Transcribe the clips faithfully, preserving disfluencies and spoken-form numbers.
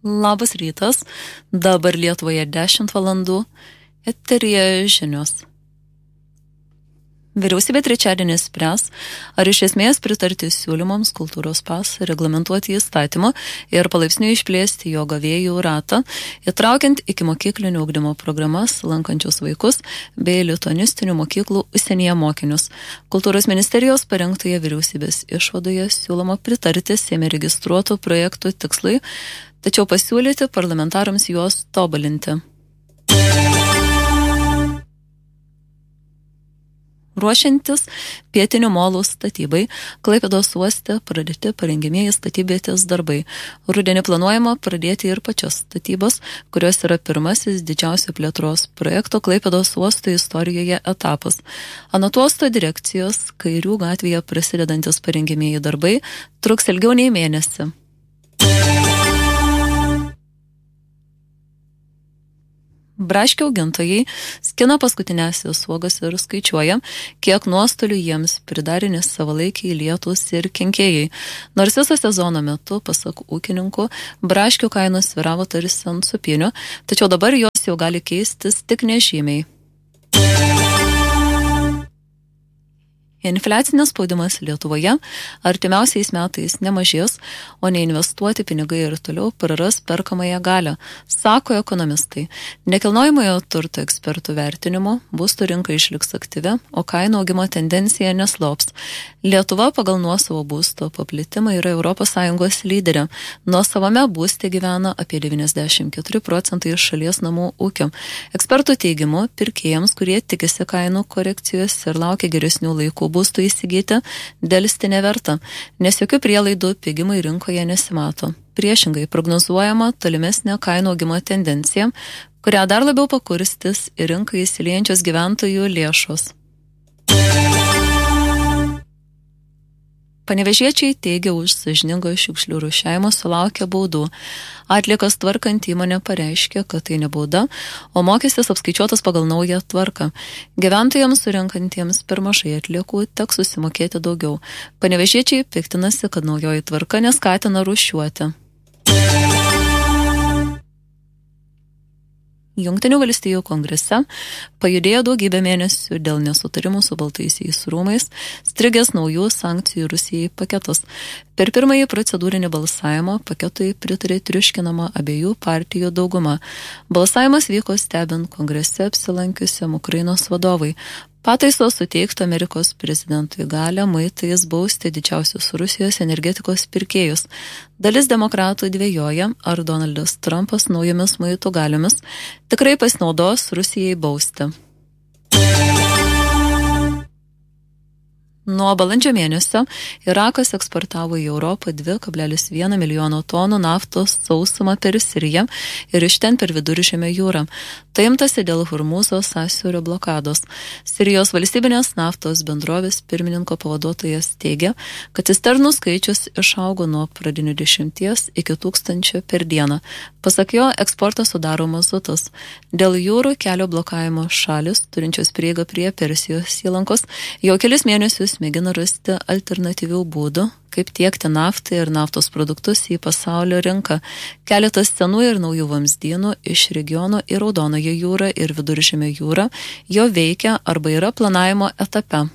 Labas rytas, dabar Lietuvoje dešimt valandų, eteryje žinios. Vyriausybė trečiadienį spręs, ar iš esmės pritarti siūlymams kultūros pasą reglamentuoti įstatymą ir palaipsniui išplėsti jo gavėjų ratą, įtraukiant iki mokyklinio ugdymo programas lankančius vaikus bei lituanistinių mokyklų užsienyje mokinius. Kultūros ministerijos parengtoje vyriausybės išvadoje siūloma pritarti Seime registruotų projektų tikslai, tačiau pasiūlyti parlamentarams juos tobulinti. Ruošiantis pietinių molų statybai, Klaipėdos uoste pradėti parengimieji statybvietės darbai. Rudenį planuojama pradėti ir pačias statybos, kurios yra pirmasis didžiausio plėtros projekto Klaipėdos uosto istorijoje etapas. Anot uosto direkcijos, Kairių gatvėje prasidedantis parengimieji darbai truks ilgiau nei mėnesį. Braškių augintojai skina paskutinėsias uogas ir skaičiuoja, kiek nuostolių jiems pridarinė savalaikiai lietūs ir kenkėjai. Nors viso sezono metu, pasak ūkininkų, braškių kainos sviravo tarsi ant supinių, tačiau dabar jos jau gali keistis tik nežymiai. Infliacinis spaudimas Lietuvoje artimiausiais metais nemažės, o neinvestuoti pinigai ir toliau praras perkamąją galią, sako ekonomistai. Nekilnojamojo turto ekspertų vertinimu būstų rinka išliks aktyvi, o kainų augimo tendencija neslops. Lietuva pagal nuosavo būsto paplitimą yra Europos Sąjungos lyderė. Nuosavame būste gyvena apie devyniasdešimt keturi procentai šalies namų ūkio. Ekspertų teigimu, pirkėjams, kurie tikisi kainų korekcijos ir laukia geresnių laikų būstų įsigyti, dėlsti neverta, nes jokių prielaidų pigimai rinkoje nesimato. Priešingai prognozuojama tolimesnė kainų augimo tendencija, kurią dar labiau pakurstys į rinką įsiliejančios gyventojų lėšos. Panevėžiečiai teigia, už sąžiningą šiukšlių rūšiavimą sulaukia baudų. Atliekas tvarkant įmonė pareiškė, kad tai ne bauda, o mokestis apskaičiuotas pagal naują tvarką. Gyventojams surinkantiems per mažai atliekų teks susimokėti daugiau. Panevėžiečiai piktinasi, kad naujoji tvarka neskatina rūšiuoti. Jungtinių valstijų kongrese pajudėjo daugybę mėnesių dėl nesutarimų su Baltaisiais rūmais, strigęs naujų sankcijų Rusijai paketus. Per pirmąjį procedūrinį balsavimą paketui pritarė triuškinama abiejų partijų dauguma. Balsavimas vyko stebint kongrese apsilankiusiam Ukrainos vadovui. Pataisos suteiktų Amerikos prezidentui galią muitais bausti didžiausius Rusijos energetikos pirkėjus. Dalis demokratų dvejoja, ar Donaldas Trumpas naujomis muitų galiomis tikrai pasinaudos Rusijai bausti. Nuo balandžio mėnesio Irakas eksportavo į Europą du kablelis vienas milijono tonų naftos sausumą per Siriją ir iš ten per Viduržemio jūrą. Tai imtasi dėl Hormūzo sąsiaurio blokados. Sirijos valstybinės naftos bendrovės pirmininko pavaduotojas teigia, kad cisternų skaičius išaugo nuo pradinių dešimties iki tūkstančio per dieną. Pasak jo, eksportas sudaro mazutas. Dėl jūrų kelio blokavimo šalis, turinčios prieigą prie Persijos įlankos, jau kelis mėnesius mėgina rasti alternatyvių būdų, kaip tiekti naftą ir naftos produktus į pasaulio rinką. Keletas senų ir naujų vamzdynų iš regiono į Raudonąją jūrą ir Viduržemio jūrą jau veikia arba yra planavimo etape.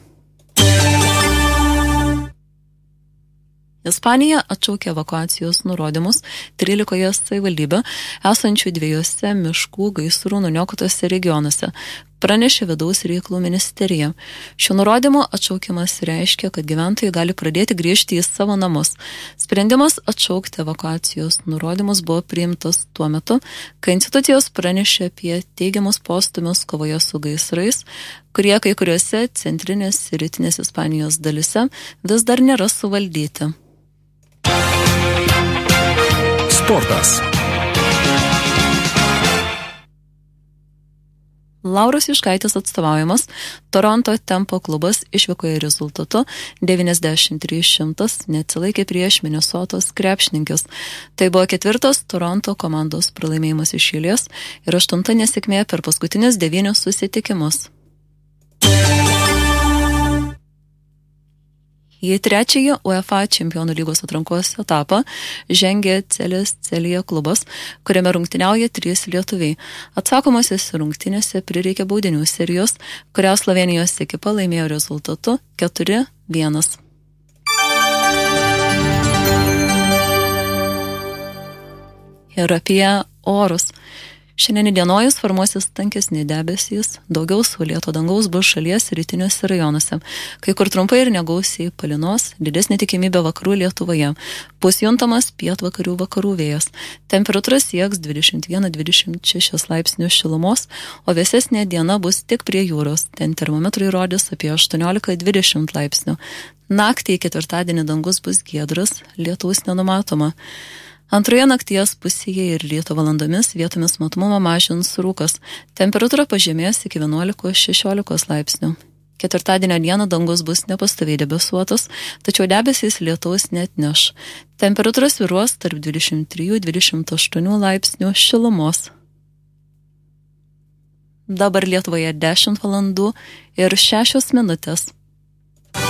Ispanija atšaukė evakuacijos nurodymus trylikoje savivaldybių esančių dviejose miškų gaisrų nuniokotose regionuose, pranešė Vidaus reikalų ministerija. Šio nurodymo atšaukimas reiškia, kad gyventojai gali pradėti grįžti į savo namus. Sprendimas atšaukti evakuacijos nurodymus buvo priimtas tuo metu, kai institucijos pranešė apie teigiamus postūmius kovoje su gaisrais, kurie kai kuriuose centrinės ir rytinės Ispanijos dalise vis dar nėra suvaldyti. Sportas. Lauros Juškaitės atstovaujamas Toronto Tempo klubas išvykoje rezultatu devyniasdešimt trys šimtas neatsilaikė prieš Minesotos krepšininkes. Tai buvo ketvirtas Toronto komandos pralaimėjimas iš eilės ir aštunta nesėkmė per paskutinius devynius susitikimus. Į trečiąjį UEFA čempionų lygos atrankos etapą žengė Celės Celija klubas, kuriame rungtyniauja trys lietuviai. Atsakomosios rungtynėse prireikė baudinių serijos, kurią Slovenijos ekipa laimėjo rezultatu keturi vienas. Ir apie orus. Šiandien įdienojus formuosis tankesni debesys, daugiau saulėto dangaus bus šalies rytiniuose rajonuose. Kai kur trumpai ir negausiai palynos, didesnė tikimybė vakarų Lietuvoje. Bus juntamas pietvakarių vakarų vėjas. Temperatūra sieks dvidešimt vienas dvidešimt šeši laipsnių šilumos, o vėsesnė diena bus tik prie jūros. Ten termometrai rodys apie aštuoniolika dvidešimt laipsnių. Naktį į ketvirtadienį dangus bus giedras, lietaus nenumatoma. Antroje nakties pusėje ir ryto valandomis vietomis matomumą mažins rūkas. Temperatūra pažemės iki vienuolikos šešiolikos laipsnių. Ketvirtadienio dieną dangus bus nepastoviai debesuotas, tačiau debesys lietaus neatneš. Temperatūra svyruos tarp dvidešimt trijų dvidešimt aštuonių laipsnių šilumos. Dabar Lietuvoje dešimt valandų ir šešios minutės.